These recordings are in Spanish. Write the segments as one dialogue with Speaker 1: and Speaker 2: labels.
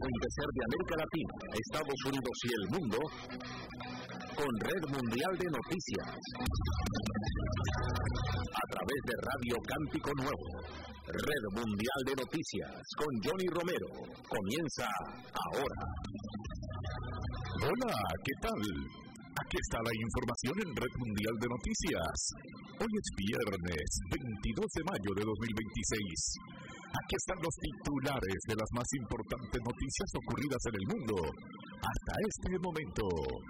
Speaker 1: acontecer de América Latina, Estados Unidos y el mundo con Red Mundial de Noticias. A través de Radio Cántico Nuevo, Red Mundial de Noticias con Johnny Romero. Comienza ahora.
Speaker 2: Hola, ¿qué tal? Aquí está la información en Red Mundial de Noticias. Hoy es viernes 22 de mayo de 2026. Aquí están los titulares de las más importantes noticias ocurridas en el mundo hasta este momento.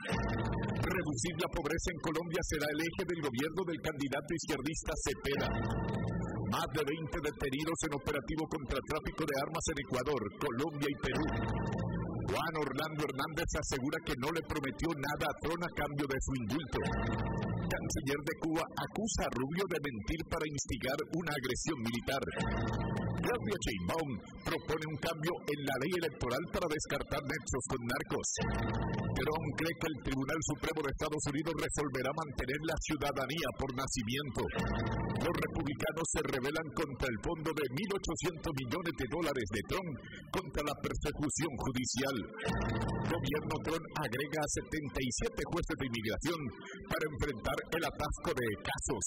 Speaker 2: Reducir la pobreza en Colombia será el eje del gobierno del candidato izquierdista Cepeda. Más de 20 detenidos en operativo contra tráfico de armas en Ecuador, Colombia y Perú. Juan Orlando Hernández asegura que no le prometió nada a Trump a cambio de su indulto. Canciller de Cuba acusa a Rubio de mentir para instigar una agresión militar. Claudia Sheinbaum propone un cambio en la ley electoral para descartar nexos con narcos. Trump cree que el Tribunal Supremo de Estados Unidos resolverá mantener la ciudadanía por nacimiento. Los republicanos se rebelan contra el fondo de $1.800 millones de Trump contra la persecución judicial. Gobierno Trump agrega a 77 jueces de inmigración para enfrentar el atasco de casos.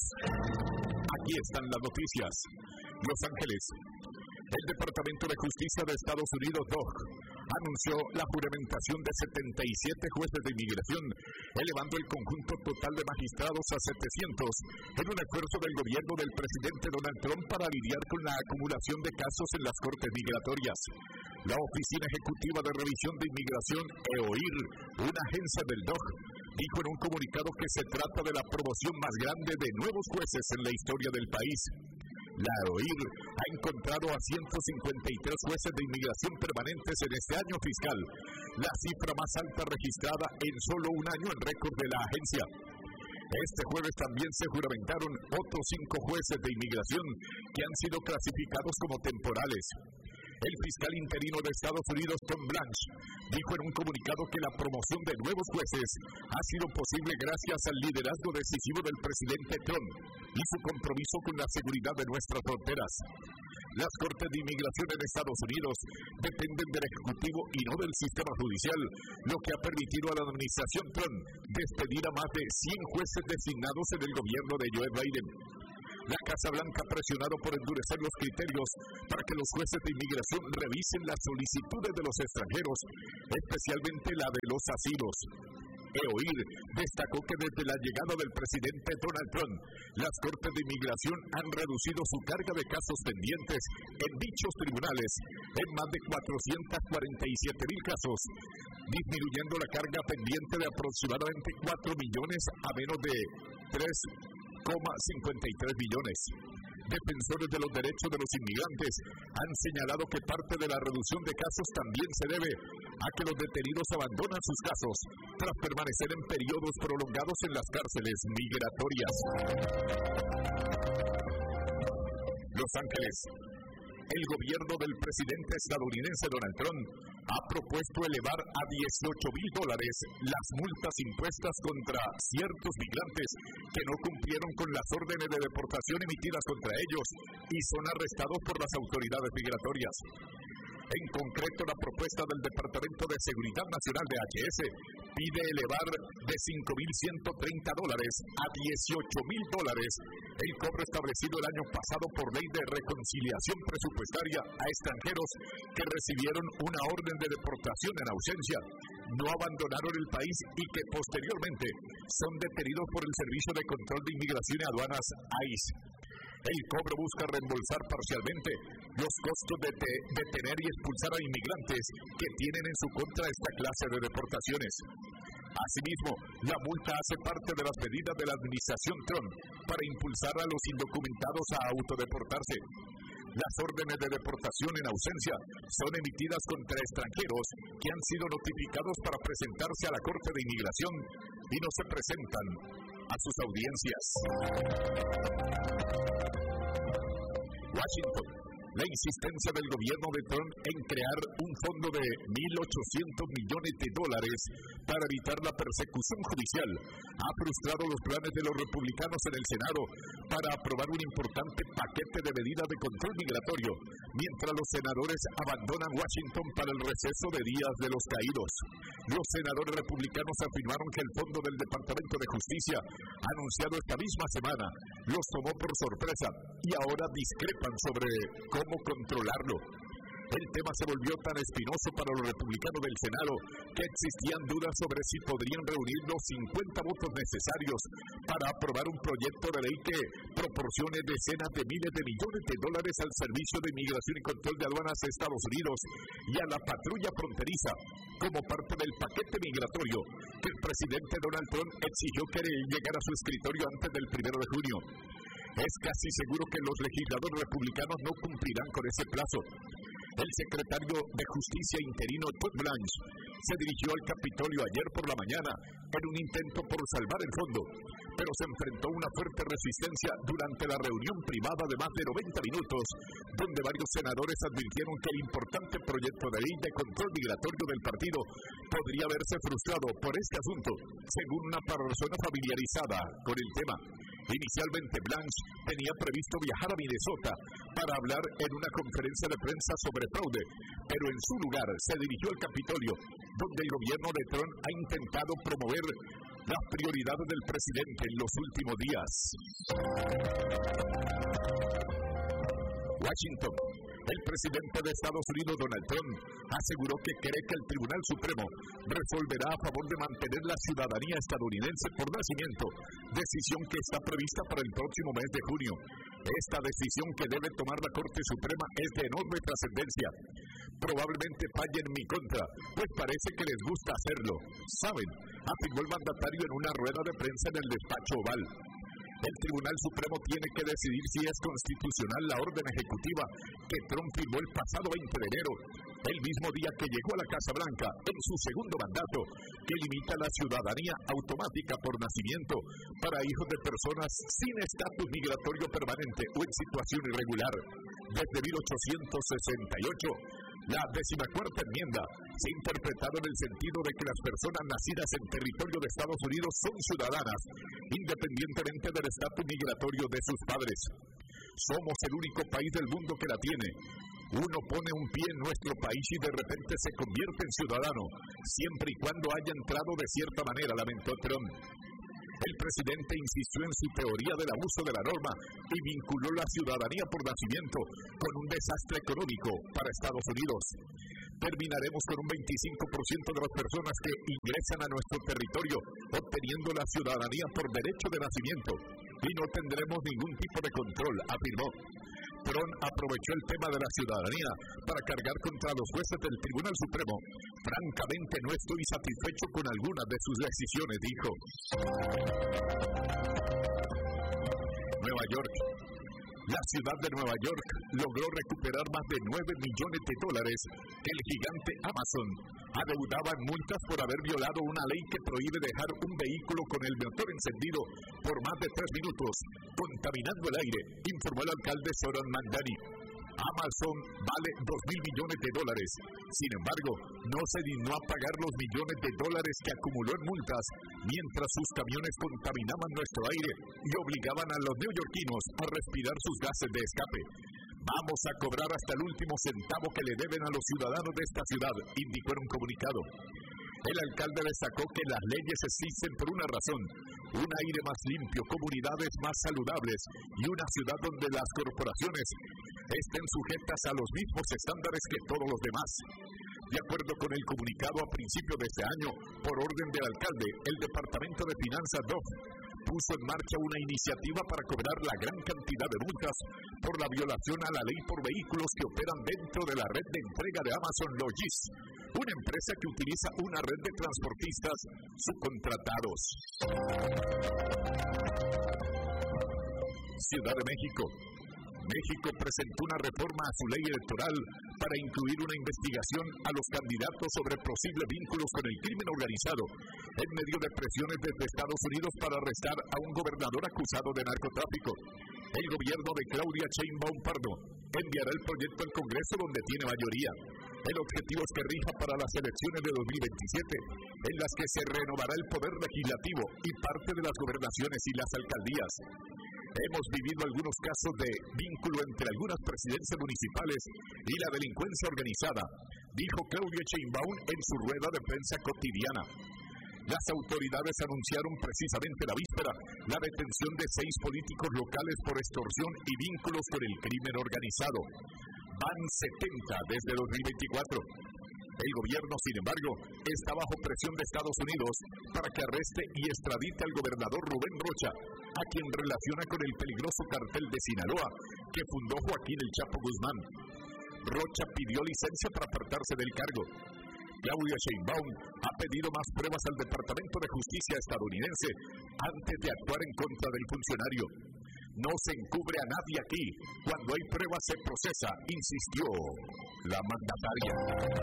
Speaker 2: Aquí están las noticias. Los Ángeles. El Departamento de Justicia de Estados Unidos, DOJ, anunció la juramentación de 77 jueces de inmigración, elevando el conjunto total de magistrados a 700, en un esfuerzo del gobierno del presidente Donald Trump para lidiar con la acumulación de casos en las cortes migratorias. La Oficina Ejecutiva de Revisión de Inmigración, EOIR, una agencia del DOJ, dijo en un comunicado que se trata de la promoción más grande de nuevos jueces en la historia del país. La EOIR ha encontrado a 153 jueces de inmigración permanentes en este año fiscal, la cifra más alta registrada en solo un año en récord de la agencia. Este jueves también se juramentaron otros 5 jueces de inmigración que han sido clasificados como temporales. El fiscal interino de Estados Unidos, Tom Blanche, dijo en un comunicado que la promoción de nuevos jueces ha sido posible gracias al liderazgo decisivo del presidente Trump y su compromiso con la seguridad de nuestras fronteras. Las cortes de inmigración en Estados Unidos dependen del Ejecutivo y no del sistema judicial, lo que ha permitido a la administración Trump despedir a más de 100 jueces designados en el gobierno de Joe Biden. La Casa Blanca ha presionado por endurecer los criterios para que los jueces de inmigración revisen las solicitudes de los extranjeros, especialmente la de los asilos. EOIR destacó que desde la llegada del presidente Donald Trump, las cortes de inmigración han reducido su carga de casos pendientes en dichos tribunales en más de 447,000 casos, disminuyendo la carga pendiente de aproximadamente 4 millones a menos de 3,53 billones. Defensores de los derechos de los inmigrantes han señalado que parte de la reducción de casos también se debe a que los detenidos abandonan sus casos tras permanecer en periodos prolongados en las cárceles migratorias. Los Ángeles. El gobierno del presidente estadounidense Donald Trump ha propuesto elevar a $18,000 las multas impuestas contra ciertos migrantes que no cumplieron con las órdenes de deportación emitidas contra ellos y son arrestados por las autoridades migratorias. En concreto, la propuesta del Departamento de Seguridad Nacional de HS pide elevar de $5,130 a $18,000 el cobro establecido el año pasado por ley de reconciliación presupuestaria a extranjeros que recibieron una orden de deportación en ausencia, no abandonaron el país y que posteriormente son detenidos por el Servicio de Control de Inmigración y Aduanas ICE. El cobro busca reembolsar parcialmente los costos de detener y expulsar a inmigrantes que tienen en su contra esta clase de deportaciones. Asimismo, la multa hace parte de las medidas de la administración Trump para impulsar a los indocumentados a autodeportarse. Las órdenes de deportación en ausencia son emitidas contra extranjeros que han sido notificados para presentarse a la Corte de Inmigración y no se presentan a sus audiencias. Washington. la insistencia del gobierno de Trump en crear un fondo de $1.800 millones para evitar la persecución judicial ha frustrado los planes de los republicanos en el Senado para aprobar un importante paquete de medidas de control migratorio, mientras los senadores abandonan Washington para el receso de Días de los Caídos. Los senadores republicanos afirmaron que el fondo del Departamento de Justicia, anunciado esta misma semana, los tomó por sorpresa y ahora discrepan sobre cómo controlarlo. El tema se volvió tan espinoso para los republicanos del Senado que existían dudas sobre si podrían reunir los 50 votos necesarios para aprobar un proyecto de ley que proporcione decenas de miles de millones de dólares al Servicio de Inmigración y Control de Aduanas de Estados Unidos y a la patrulla fronteriza como parte del paquete migratorio que el presidente Donald Trump exigió que llegara a su escritorio antes del 1 de junio. Es casi seguro que los legisladores republicanos no cumplirán con ese plazo. El secretario de Justicia interino Todd Blanche se dirigió al Capitolio ayer por la mañana en un intento por salvar el fondo, pero se enfrentó a una fuerte resistencia durante la reunión privada de más de 90 minutos, donde varios senadores advirtieron que el importante proyecto de ley de control migratorio del partido podría verse frustrado por este asunto, según una persona familiarizada con el tema. Inicialmente, Blanche tenía previsto viajar a Minnesota para hablar en una conferencia de prensa sobre fraude, pero en su lugar se dirigió al Capitolio, donde el gobierno de Trump ha intentado promover las prioridades del presidente en los últimos días. Washington. El presidente de Estados Unidos, Donald Trump, aseguró que cree que el Tribunal Supremo resolverá a favor de mantener la ciudadanía estadounidense por nacimiento, decisión que está prevista para el próximo mes de junio. Esta decisión que debe tomar la Corte Suprema es de enorme trascendencia. Probablemente falle en mi contra, pues parece que les gusta hacerlo. ¿Saben?, afirmó el mandatario en una rueda de prensa en el despacho Oval. El Tribunal Supremo tiene que decidir si es constitucional la orden ejecutiva que Trump firmó el pasado 20 de enero, el mismo día que llegó a la Casa Blanca en su segundo mandato, que limita la ciudadanía automática por nacimiento para hijos de personas sin estatus migratorio permanente o en situación irregular. Desde 1868, la 14ª enmienda se ha interpretado en el sentido de que las personas nacidas en territorio de Estados Unidos son ciudadanas, independientemente del estatus migratorio de sus padres. Somos el único país del mundo que la tiene. Uno pone un pie en nuestro país y de repente se convierte en ciudadano, siempre y cuando haya entrado de cierta manera, lamentó Trump. El presidente insistió en su teoría del abuso de la norma y vinculó la ciudadanía por nacimiento con un desastre económico para Estados Unidos. Terminaremos con un 25% de las personas que ingresan a nuestro territorio obteniendo la ciudadanía por derecho de nacimiento y no tendremos ningún tipo de control, afirmó. Trump aprovechó el tema de la ciudadanía para cargar contra los jueces del Tribunal Supremo. Francamente, no estoy satisfecho con algunas de sus decisiones, dijo. Nueva York. La ciudad de Nueva York logró recuperar más de $9 millones que el gigante Amazon adeudaba en multas por haber violado una ley que prohíbe dejar un vehículo con el motor encendido por más de 3 minutos, contaminando el aire, informó el alcalde Zoran Mandani. Amazon vale $2.000 millones. Sin embargo, no se dignó a pagar los millones de dólares que acumuló en multas mientras sus camiones contaminaban nuestro aire y obligaban a los neoyorquinos a respirar sus gases de escape. Vamos a cobrar hasta el último centavo que le deben a los ciudadanos de esta ciudad, indicó en un comunicado. El alcalde destacó que las leyes existen por una razón: un aire más limpio, comunidades más saludables y una ciudad donde las corporaciones estén sujetas a los mismos estándares que todos los demás. De acuerdo con el comunicado, a principios de este año, por orden del alcalde, el Departamento de Finanzas DOF puso en marcha una iniciativa para cobrar la gran cantidad de multas por la violación a la ley por vehículos que operan dentro de la red de entrega de Amazon Logis, una empresa que utiliza una red de transportistas subcontratados. Ciudad de México. México presentó una reforma a su ley electoral para incluir una investigación a los candidatos sobre posibles vínculos con el crimen organizado, en medio de presiones desde Estados Unidos para arrestar a un gobernador acusado de narcotráfico. El gobierno de Claudia Sheinbaum Pardo enviará el proyecto al Congreso donde tiene mayoría. El objetivo es que rija para las elecciones de 2027, en las que se renovará el poder legislativo y parte de las gobernaciones y las alcaldías. Hemos vivido algunos casos de vínculo entre algunas presidencias municipales y la delincuencia organizada, dijo Claudia Sheinbaum en su rueda de prensa cotidiana. Las autoridades anunciaron precisamente la víspera la detención de 6 políticos locales por extorsión y vínculos con el crimen organizado. Van 70 desde 2024. El gobierno, sin embargo, está bajo presión de Estados Unidos para que arreste y extradite al gobernador Rubén Rocha, a quien relaciona con el peligroso cartel de Sinaloa que fundó Joaquín El Chapo Guzmán. Rocha pidió licencia para apartarse del cargo. Claudia Sheinbaum ha pedido más pruebas al Departamento de Justicia estadounidense antes de actuar en contra del funcionario. No se encubre a nadie aquí. Cuando hay pruebas se procesa, insistió la mandataria.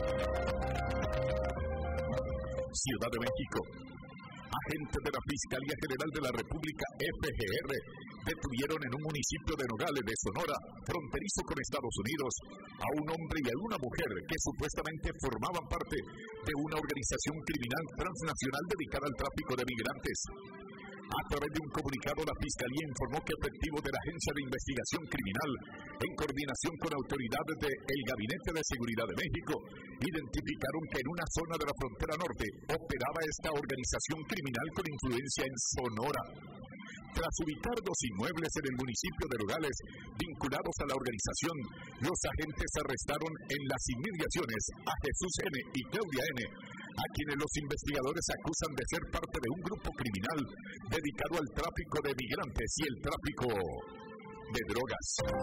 Speaker 2: Ciudad de México. Agentes de la Fiscalía General de la República, FGR, detuvieron en un municipio de Nogales, de Sonora, fronterizo con Estados Unidos, a un hombre y a una mujer que supuestamente formaban parte de una organización criminal transnacional dedicada al tráfico de migrantes. A través de un comunicado, la Fiscalía informó que efectivos de la Agencia de Investigación Criminal, en coordinación con autoridades del Gabinete de Seguridad de México, identificaron que en una zona de la frontera norte operaba esta organización criminal con influencia en Sonora. Tras ubicar 2 inmuebles en el municipio de Nogales vinculados a la organización, los agentes arrestaron en las inmediaciones a Jesús N. y Claudia N., a quienes los investigadores acusan de ser parte de un grupo criminal dedicado al tráfico de migrantes y el tráfico de drogas.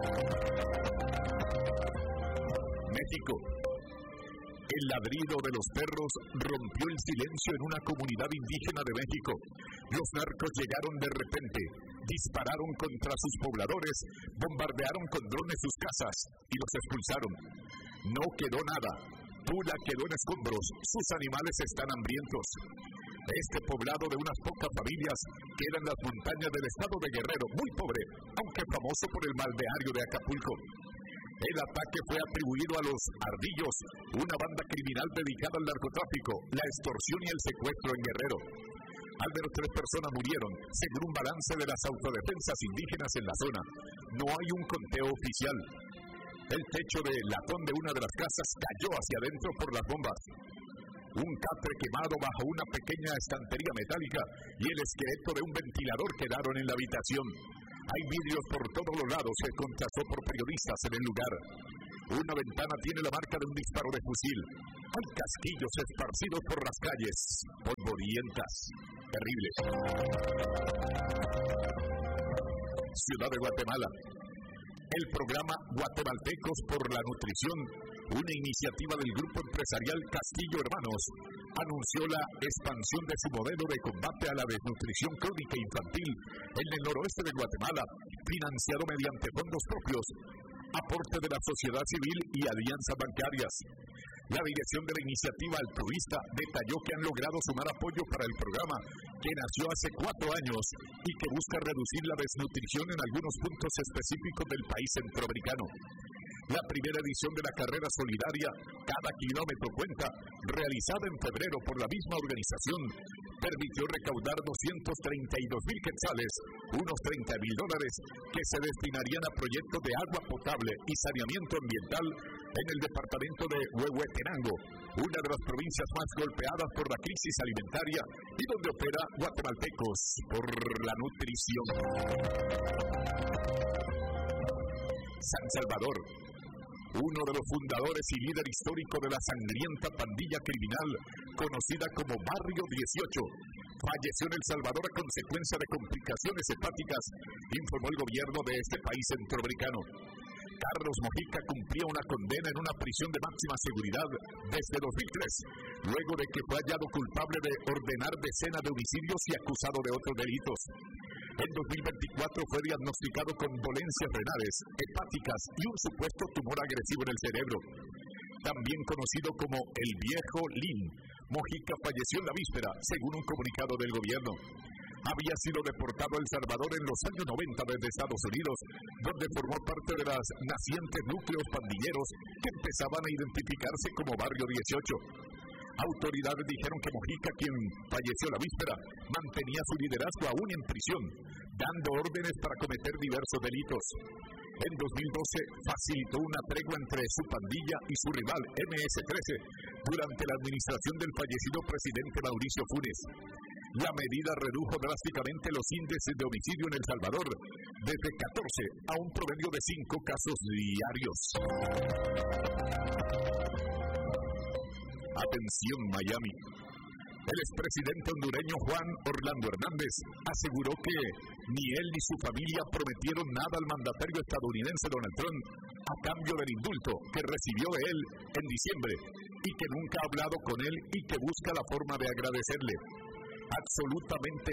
Speaker 2: México. El ladrido de los perros rompió el silencio en una comunidad indígena de México. Los narcos llegaron de repente, dispararon contra sus pobladores, bombardearon con drones sus casas y los expulsaron. No quedó nada. Tula quedó en escombros. Sus animales están hambrientos. Este poblado de unas pocas familias queda en las montañas del estado de Guerrero, muy pobre, aunque famoso por el balneario de Acapulco. El ataque fue atribuido a los Ardillos, una banda criminal dedicada al narcotráfico, la extorsión y el secuestro en Guerrero. Al menos 3 personas murieron, según un balance de las autodefensas indígenas en la zona. No hay un conteo oficial. El techo de latón de una de las casas cayó hacia adentro por las bombas. Un catre quemado bajo una pequeña estantería metálica y el esqueleto de un ventilador quedaron en la habitación. Hay vidrios por todos los lados, se constató por periodistas en el lugar. Una ventana tiene la marca de un disparo de fusil. Hay casquillos esparcidos por las calles, polvorientas. Terrible. Ciudad de Guatemala. El programa Guatemaltecos por la Nutrición, una iniciativa del grupo empresarial Castillo Hermanos, anunció la expansión de su modelo de combate a la desnutrición crónica infantil en el noroeste de Guatemala, financiado mediante fondos propios, aporte de la sociedad civil y alianzas bancarias. La dirección de la iniciativa altruista detalló que han logrado sumar apoyo para el programa, que nació hace 4 años y que busca reducir la desnutrición en algunos puntos específicos del país centroamericano. La primera edición de la carrera solidaria Cada Kilómetro Cuenta, realizada en febrero por la misma organización, permitió recaudar 232,000 quetzales, unos $30,000, que se destinarían a proyectos de agua potable y saneamiento ambiental en el departamento de Huehuetenango, una de las provincias más golpeadas por la crisis alimentaria y donde opera Guatemaltecos por la Nutrición. San Salvador. Uno de los fundadores y líder histórico de la sangrienta pandilla criminal conocida como Barrio 18, falleció en El Salvador a consecuencia de complicaciones hepáticas, informó el gobierno de este país centroamericano. Carlos Mojica cumplía una condena en una prisión de máxima seguridad desde 2003, luego de que fue hallado culpable de ordenar decenas de homicidios y acusado de otros delitos. En 2024 fue diagnosticado con dolencias renales, hepáticas y un supuesto tumor agresivo en el cerebro. También conocido como el Viejo Lin, Mojica falleció en la víspera, según un comunicado del gobierno. había sido deportado a El Salvador en los años 90 desde Estados Unidos, donde formó parte de los nacientes núcleos pandilleros que empezaban a identificarse como Barrio 18. Autoridades dijeron que Mojica, quien falleció la víspera, mantenía su liderazgo aún en prisión, dando órdenes para cometer diversos delitos. En 2012 facilitó una tregua entre su pandilla y su rival MS-13 durante la administración del fallecido presidente Mauricio Funes. La medida redujo drásticamente los índices de homicidio en El Salvador, desde 14 a un promedio de 5 casos diarios. Atención, Miami. El expresidente hondureño Juan Orlando Hernández aseguró que ni él ni su familia prometieron nada al mandatario estadounidense Donald Trump a cambio del indulto que recibió de él en diciembre y que nunca ha hablado con él y que busca la forma de agradecerle. Absolutamente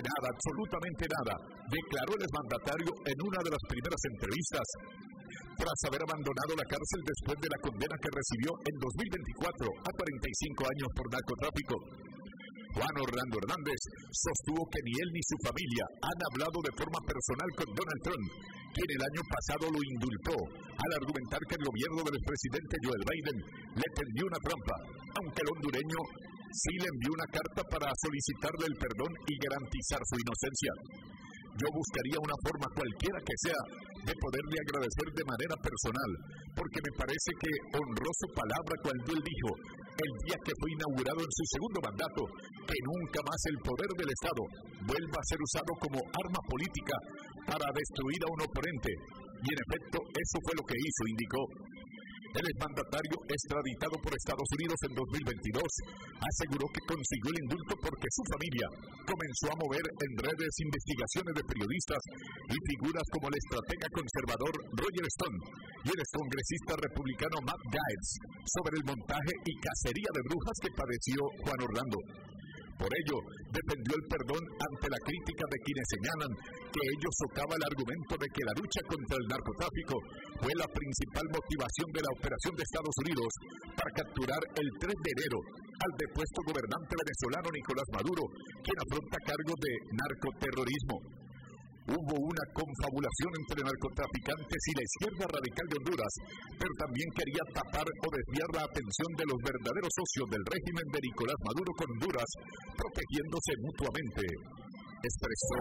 Speaker 2: nada, declaró el exmandatario en una de las primeras entrevistas, tras haber abandonado la cárcel después de la condena que recibió en 2024 a 45 años por narcotráfico. Juan Orlando Hernández sostuvo que ni él ni su familia han hablado de forma personal con Donald Trump, quien el año pasado lo indultó, al argumentar que el gobierno del expresidente Joe Biden le tendió una trampa, aunque el hondureño sí le envió una carta para solicitarle el perdón y garantizar su inocencia. Yo buscaría una forma, cualquiera que sea, de poderle agradecer de manera personal, porque me parece que honró su palabra cuando él dijo, el día que fue inaugurado en su segundo mandato, que nunca más el poder del Estado vuelva a ser usado como arma política para destruir a un oponente. Y en efecto, eso fue lo que hizo, indicó. El exmandatario, extraditado por Estados Unidos en 2022, aseguró que consiguió el indulto porque su familia comenzó a mover en redes investigaciones de periodistas y figuras como el estratega conservador Roger Stone y el excongresista republicano Matt Gaetz sobre el montaje y cacería de brujas que padeció Juan Orlando. Por ello, defendió el perdón ante la crítica de quienes señalan que ello socava el argumento de que la lucha contra el narcotráfico fue la principal motivación de la operación de Estados Unidos para capturar el 3 de enero al depuesto gobernante venezolano Nicolás Maduro, quien afronta cargos de narcoterrorismo. Hubo una confabulación entre narcotraficantes y la izquierda radical de Honduras, pero también quería tapar o desviar la atención de los verdaderos socios del régimen de Nicolás Maduro con Honduras, protegiéndose mutuamente, expresó.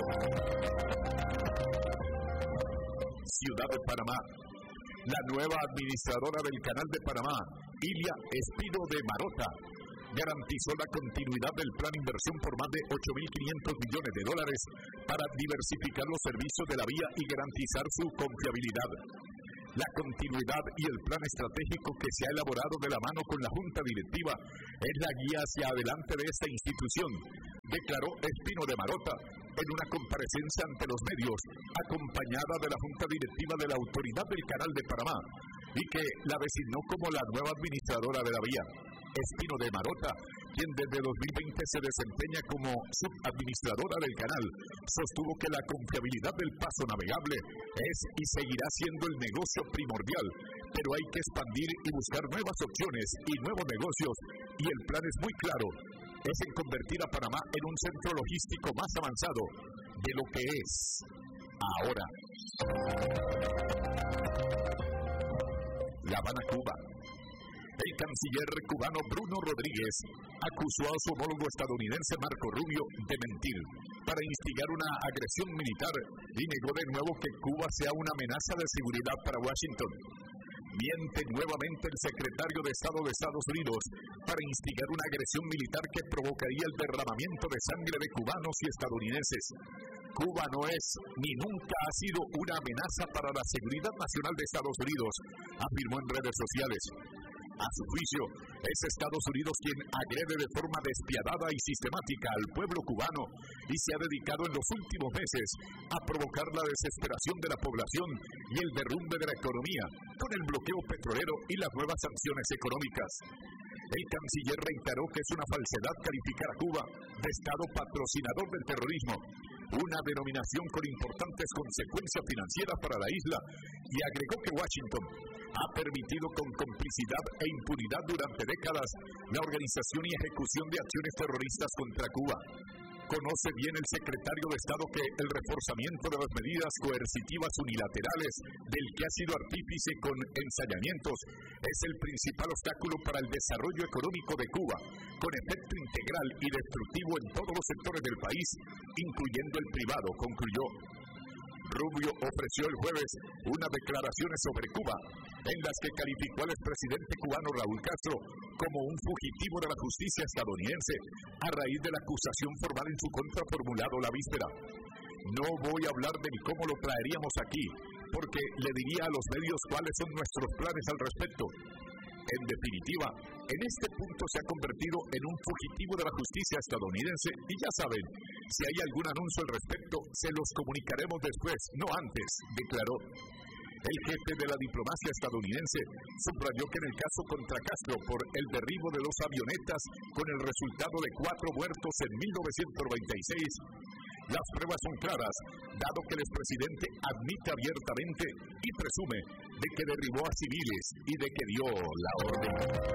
Speaker 2: Ciudad de Panamá. La nueva administradora del Canal de Panamá, Ilia Espino de Marota, garantizó la continuidad del plan de inversión por más de $8.500 millones para diversificar los servicios de la vía y garantizar su confiabilidad. La continuidad y el plan estratégico que se ha elaborado de la mano con la Junta Directiva es la guía hacia adelante de esta institución, declaró Espino de Marota en una comparecencia ante los medios, acompañada de la Junta Directiva de la Autoridad del Canal de Panamá, y que la designó como la nueva administradora de la vía. Espino de Marota, quien desde 2020 se desempeña como subadministradora del canal, sostuvo que la confiabilidad del paso navegable es y seguirá siendo el negocio primordial, pero hay que expandir y buscar nuevas opciones y nuevos negocios, y el plan es muy claro, es en convertir a Panamá en un centro logístico más avanzado de lo que es ahora. La Habana, Cuba. El canciller cubano Bruno Rodríguez acusó a su homólogo estadounidense Marco Rubio de mentir para instigar una agresión militar y negó de nuevo que Cuba sea una amenaza de seguridad para Washington. Miente nuevamente el secretario de Estado de Estados Unidos para instigar una agresión militar que provocaría el derramamiento de sangre de cubanos y estadounidenses. Cuba no es ni nunca ha sido una amenaza para la seguridad nacional de Estados Unidos, afirmó en redes sociales. A su juicio, es Estados Unidos quien agrede de forma despiadada y sistemática al pueblo cubano y se ha dedicado en los últimos meses a provocar la desesperación de la población y el derrumbe de la economía con el bloqueo petrolero y las nuevas sanciones económicas. El canciller reiteró que es una falsedad calificar a Cuba de Estado patrocinador del terrorismo, una denominación con importantes consecuencias financieras para la isla, y agregó que Washington ha permitido con complicidad e impunidad durante décadas la organización y ejecución de acciones terroristas contra Cuba. Conoce bien el secretario de Estado que el reforzamiento de las medidas coercitivas unilaterales del que ha sido artífice con ensayamientos es el principal obstáculo para el desarrollo económico de Cuba, con efecto integral y destructivo en todos los sectores del país, incluyendo el privado, concluyó. Rubio ofreció el jueves unas declaraciones sobre Cuba, en las que calificó al expresidente cubano Raúl Castro como un fugitivo de la justicia estadounidense, a raíz de la acusación formal en su contra formulado la víspera. No voy a hablar de ni cómo lo traeríamos aquí, porque le diría a los medios cuáles son nuestros planes al respecto. En definitiva, en este punto se ha convertido en un fugitivo de la justicia estadounidense y ya saben, si hay algún anuncio al respecto, se los comunicaremos después, no antes, declaró. El jefe de la diplomacia estadounidense subrayó que en el caso contra Castro por el derribo de 2 avionetas con el resultado de 4 muertos en 1996, las pruebas son claras, dado que el expresidente admite abiertamente y presume de que derribó a civiles y de que dio la orden.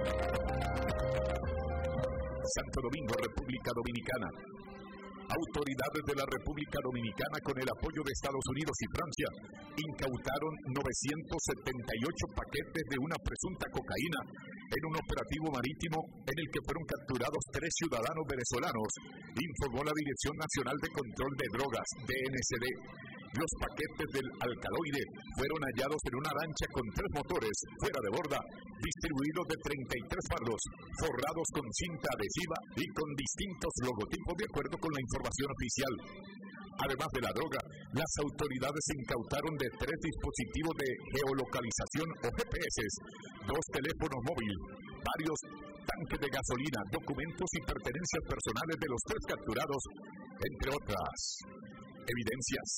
Speaker 2: Santo Domingo, República Dominicana. Autoridades de la República Dominicana, con el apoyo de Estados Unidos y Francia, incautaron 978 paquetes de una presunta cocaína en un operativo marítimo en el que fueron capturados 3 ciudadanos venezolanos, informó la Dirección Nacional de Control de Drogas, DNCD. Los paquetes del alcaloide fueron hallados en una lancha con 3 motores, fuera de borda, distribuidos de 33 fardos, forrados con cinta adhesiva y con distintos logotipos de acuerdo con la información oficial. Además de la droga, las autoridades incautaron de 3 dispositivos de geolocalización o GPS, 2 teléfonos móviles, varios tanques de gasolina, documentos y pertenencias personales de los 3 capturados, entre otras evidencias.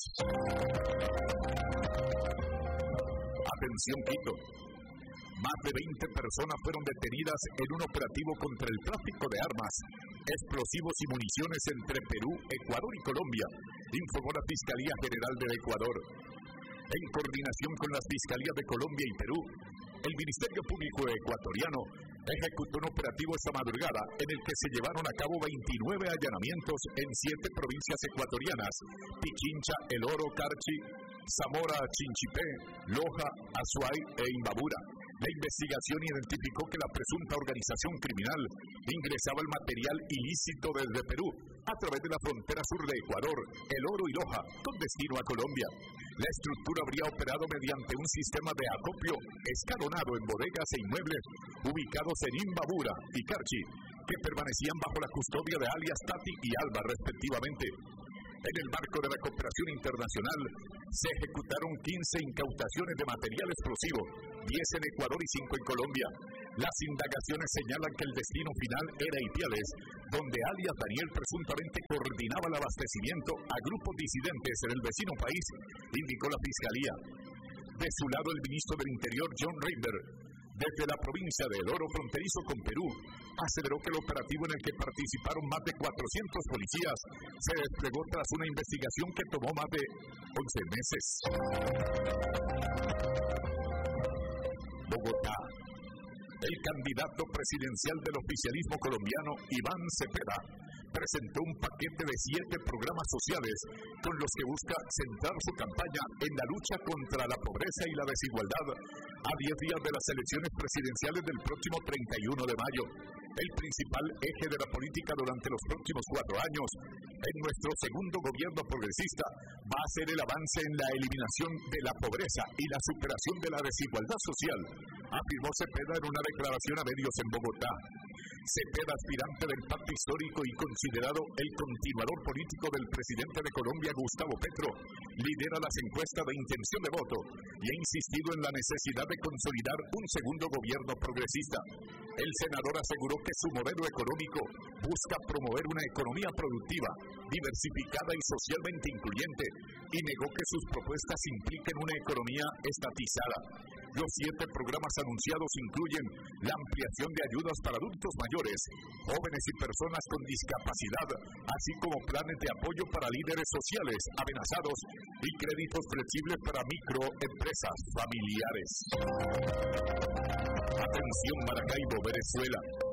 Speaker 2: Atención, Quito. Más de 20 personas fueron detenidas en un operativo contra el tráfico de armas, explosivos y municiones entre Perú, Ecuador y Colombia, informó la Fiscalía General del Ecuador. En coordinación con las Fiscalías de Colombia y Perú, el Ministerio Público Ecuatoriano ejecutó un operativo esta madrugada en el que se llevaron a cabo 29 allanamientos en 7 provincias ecuatorianas: Pichincha, El Oro, Carchi, Zamora, Chinchipé, Loja, Azuay e Imbabura. La investigación identificó que la presunta organización criminal ingresaba el material ilícito desde Perú a través de la frontera sur de Ecuador, El Oro y Loja, con destino a Colombia. La estructura habría operado mediante un sistema de acopio escalonado en bodegas e inmuebles ubicados en Imbabura y Carchi, que permanecían bajo la custodia de alias Tati y Alba, respectivamente. En el marco de la cooperación internacional, se ejecutaron 15 incautaciones de material explosivo, 10 en Ecuador y 5 en Colombia. Las indagaciones señalan que el destino final era Ipiales, donde alias Daniel presuntamente coordinaba el abastecimiento a grupos disidentes en el vecino país, indicó la Fiscalía. De su lado, el ministro del Interior, John Reiber, desde la provincia de El Oro, fronterizo con Perú, aseveró que el operativo en el que participaron más de 400 policías se desplegó tras una investigación que tomó más de 11 meses. Bogotá. El candidato presidencial del oficialismo colombiano, Iván Cepeda, presentó un paquete de 7 programas sociales con los que busca centrar su campaña en la lucha contra la pobreza y la desigualdad a 10 días de las elecciones presidenciales del próximo 31 de mayo. El principal eje de la política durante los próximos 4 años en nuestro segundo gobierno progresista va a ser el avance en la eliminación de la pobreza y la superación de la desigualdad social, afirmó Cepeda en una declaración a medios en Bogotá. Cepeda, aspirante del pacto histórico y considerado el continuador político del presidente de Colombia, Gustavo Petro, lidera las encuestas de intención de voto y ha insistido en la necesidad de consolidar un segundo gobierno progresista. El senador aseguró que su modelo económico busca promover una economía productiva, diversificada y socialmente incluyente, y negó que sus propuestas impliquen una economía estatizada. Los 7 programas anunciados incluyen la ampliación de ayudas para adultos mayores, jóvenes y personas con discapacidad, así como planes de apoyo para líderes sociales amenazados y créditos flexibles para microempresas familiares. Atención, Maracaibo, Venezuela.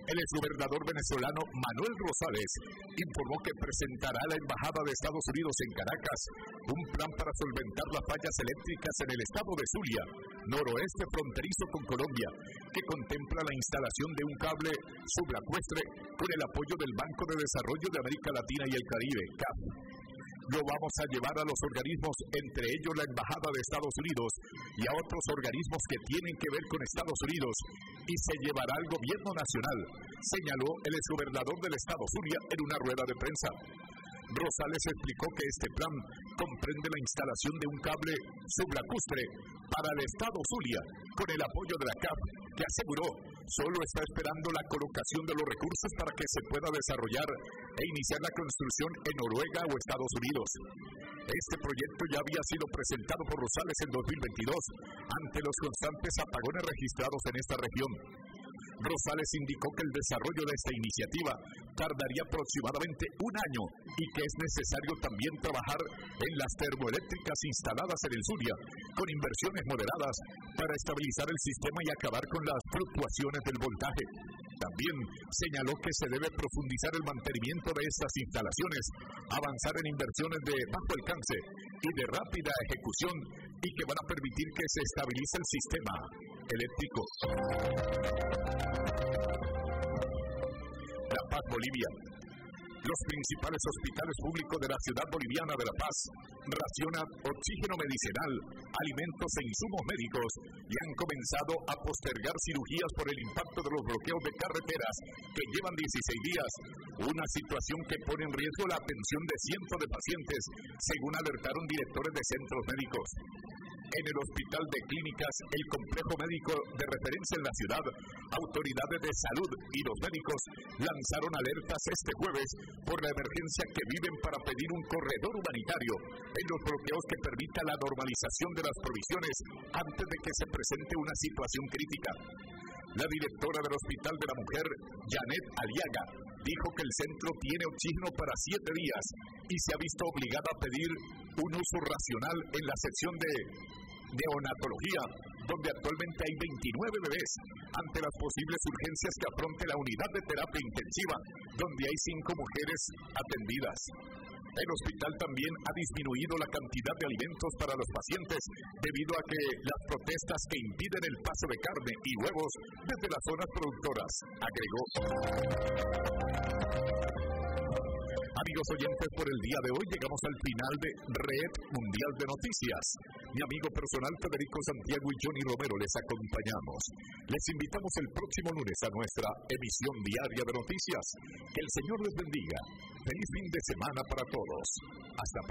Speaker 2: El exgobernador venezolano Manuel Rosales informó que presentará a la Embajada de Estados Unidos en Caracas un plan para solventar las fallas eléctricas en el estado de Zulia, noroeste fronterizo con Colombia, que contempla la instalación de un cable subacuestre con el apoyo del Banco de Desarrollo de América Latina y el Caribe, CAF. Lo vamos a llevar a los organismos, entre ellos la Embajada de Estados Unidos y a otros organismos que tienen que ver con Estados Unidos, y se llevará al gobierno nacional, señaló el exgobernador del estado Zulia en una rueda de prensa. Rosales explicó que este plan comprende la instalación de un cable sublacustre para el estado Zulia, con el apoyo de la CAF, que aseguró solo está esperando la colocación de los recursos para que se pueda desarrollar e iniciar la construcción en Noruega o Estados Unidos. Este proyecto ya había sido presentado por Rosales en 2022 ante los constantes apagones registrados en esta región. Rosales indicó que el desarrollo de esta iniciativa tardaría aproximadamente un año y que es necesario también trabajar en las termoeléctricas instaladas en el Zulia, con inversiones moderadas para estabilizar el sistema y acabar con las fluctuaciones del voltaje. También señaló que se debe profundizar el mantenimiento de estas instalaciones, avanzar en inversiones de bajo alcance y de rápida ejecución, y que van a permitir que se estabilice el sistema eléctrico. La Paz, Bolivia. Los principales hospitales públicos de la ciudad boliviana de La Paz racionan oxígeno medicinal, alimentos e insumos médicos y han comenzado a postergar cirugías por el impacto de los bloqueos de carreteras que llevan 16 días, una situación que pone en riesgo la atención de cientos de pacientes, según alertaron directores de centros médicos. En el Hospital de Clínicas, el complejo médico de referencia en la ciudad, autoridades de salud y los médicos lanzaron alertas este jueves por la emergencia que viven para pedir un corredor humanitario en los bloqueos que permita la normalización de las provisiones antes de que se presente una situación crítica. La directora del Hospital de la Mujer, Janet Aliaga, dijo que el centro tiene oxígeno para 7 días y se ha visto obligada a pedir un uso racional en la sección de neonatología, donde actualmente hay 29 bebés, ante las posibles urgencias que afronte la unidad de terapia intensiva, donde hay 5 mujeres atendidas. El hospital también ha disminuido la cantidad de alimentos para los pacientes debido a que las protestas que impiden el paso de carne y huevos desde las zonas productoras, agregó. Amigos oyentes, por el día de hoy llegamos al final de Red Mundial de Noticias. Mi amigo personal Federico Santiago y Johnny Romero les acompañamos. Les invitamos el próximo lunes a nuestra emisión diaria de noticias. Que el Señor les bendiga. Feliz fin de semana para todos. Hasta pronto.